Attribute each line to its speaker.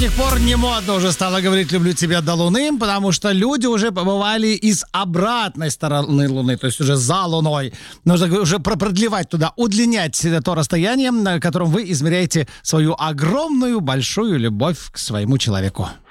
Speaker 1: сих пор не модно уже стало говорить «люблю тебя до Луны», потому что люди уже побывали и с обратной стороны Луны, то есть уже за Луной. Нужно уже продлевать туда, удлинять то расстояние, на котором вы измеряете свою огромную, большую любовь к своему человеку.